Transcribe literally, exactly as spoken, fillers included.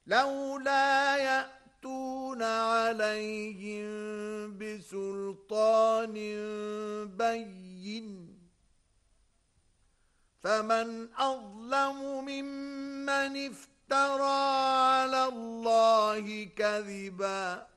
لولا يأتون عليهم بسلطان بين فمن أظلم ممن افترى على الله كذبا